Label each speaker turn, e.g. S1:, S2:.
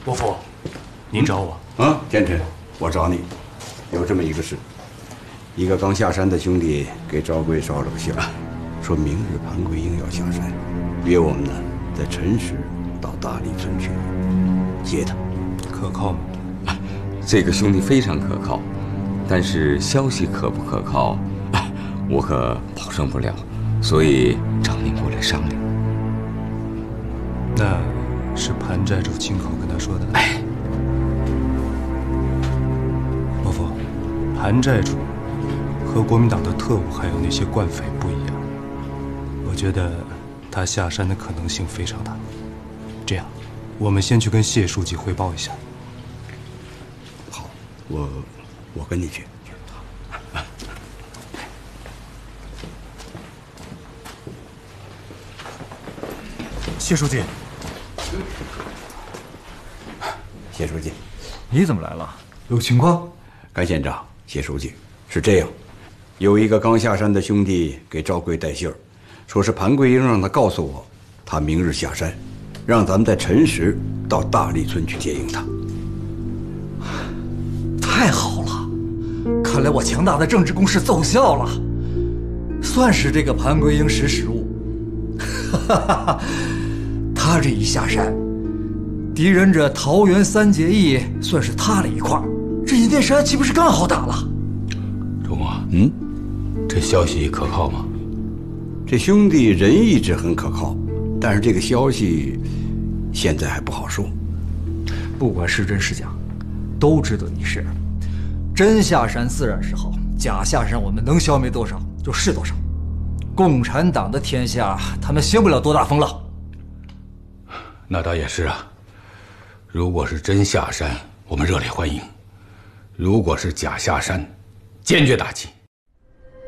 S1: 伯父，您找我？
S2: 奸臣，我找你，有这么一个事。一个刚下山的兄弟给赵贵捎了个信儿，说明日潘桂英要下山，约我们呢在辰时到大理村去接他。
S1: 可靠吗？
S3: 这个兄弟非常可靠，但是消息可不可靠，我可保证不了，所以找您过来商量。
S1: 那是潘寨主亲口跟他说的。伯父，潘寨主和国民党的特务还有那些惯匪不一样，我觉得他下山的可能性非常大。这样，我们先去跟谢书记汇报一下。
S2: 好，我跟你去。
S4: 谢书记，
S2: 谢书记，
S4: 你怎么来了？有情况？
S2: 甘县长，谢书记，是这样，有一个刚下山的兄弟给赵贵带信儿，说是潘桂英让他告诉我，他明日下山，让咱们在辰时到大荔村去接应他。
S4: 太好了，看来我强大的政治攻势奏效了，算是这个潘桂英识时务。他这一下山，敌人这桃园三结义算是塌了一块，这银殿山岂不是更好打了？
S5: 周末，这消息可靠吗？
S2: 这兄弟人一直很可靠，但是这个消息现在还不好说。
S4: 不管是真是假，都值得你是。真下山自然是好，假下山我们能消灭多少就是多少。共产党的天下，他们兴不了多大风浪。
S5: 那倒也是啊。如果是真下山，我们热烈欢迎；如果是假下山，坚决打击。